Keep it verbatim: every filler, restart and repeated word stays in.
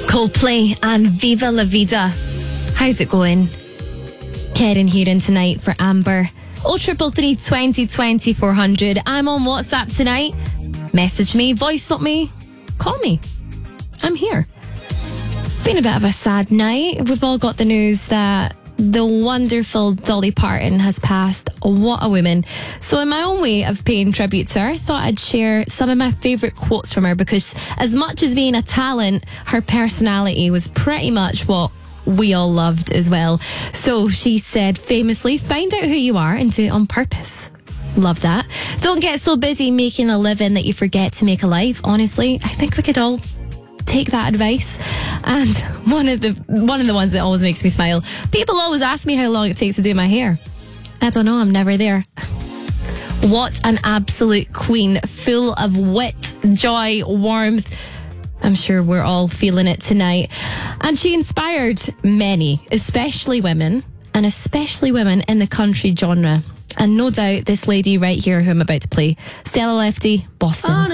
Coldplay and Viva La Vida. How's it going? Karen here in tonight for Amber. oh triple three twenty twenty four hundred. I'm on WhatsApp tonight. Message me, voice note me, call me. I'm here. Been a bit of a sad night. We've all got the news that the wonderful Dolly Parton has passed. What a woman. So in my own way of paying tribute to her, I thought I'd share some of my favourite quotes from her, because as much as being a talent, her personality was pretty much what we all loved as well. So she said famously, find out who you are and do it on purpose. Love that. Don't get so busy making a living that you forget to make a life. Honestly, I think we could all take that advice. And one of the one of the ones that always makes me smile, people always ask me how long it takes to do my hair. I don't know, I'm never there. What an absolute queen, full of wit, joy, warmth. I'm sure we're all feeling it tonight. And she inspired many, especially women, and especially women in the country genre. And no doubt this lady right here who I'm about to play, Stella Lefty, Boston.